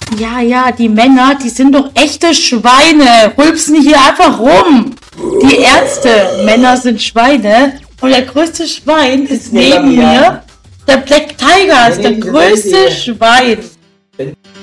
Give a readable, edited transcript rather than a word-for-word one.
Ja, die Männer, die sind doch echte Schweine. Rülpsen hier einfach rum. Die Ärzte, Männer sind Schweine. Und der größte Schwein ist neben mir. Der Black Tiger ist der größte Schwein.